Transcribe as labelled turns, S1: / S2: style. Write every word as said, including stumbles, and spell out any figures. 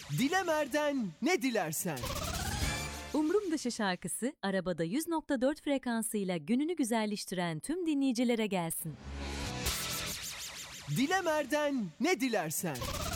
S1: Dilemer'den ne dilersen.
S2: Umrum Dışı şarkısı arabada yüz nokta dört frekansıyla gününü güzelleştiren tüm dinleyicilere gelsin.
S1: Dilemer'den ne dilersen.